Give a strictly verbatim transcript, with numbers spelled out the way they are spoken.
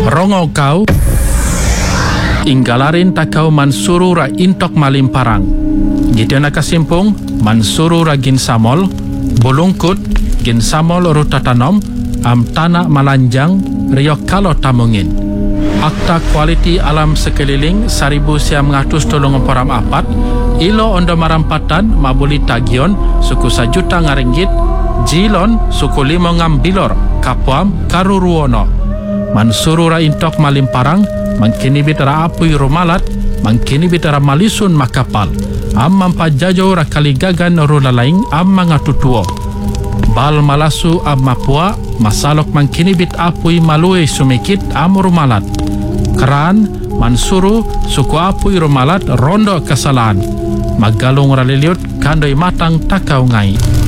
rongo kau inggalarin takau mansuru ra intok malim parang gidana kasimpung mansuru ra gin samol bulungkut gin samol rutatanom am tanah malanjang riok kalo tamungin akta kualiti alam sekeliling seribu siam ngatus tolong poram apat ilo ondo marampatan mabuli tagion suku sajuta ngaringgit jilon suku limo ngambilor kapuam karuruono mansuru ra intok malim parang mangkini bitara apui rumalat mangkini bitara malisun makapal am mampajajo ra kaligagan rulalaing am mangatutuo bal malasu am mapua masalok mangkini bit apui malue sumikit am rumalat keran mansuru suku apui rumalat rondo kesalahan magalung raliliut kandoi matang takau ngai